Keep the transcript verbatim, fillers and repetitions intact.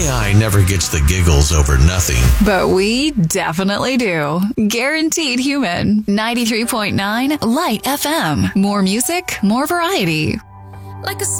A I never gets the giggles over nothing. But we definitely do. Guaranteed Human. ninety-three point nine Light F M. More music, more variety. Like a